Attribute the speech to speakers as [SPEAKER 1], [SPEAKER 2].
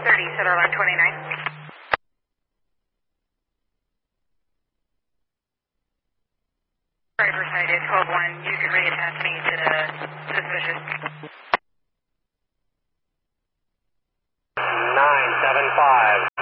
[SPEAKER 1] Center line 29. Driver sighted 12-1. You can reattach me to the suspicious.
[SPEAKER 2] 975.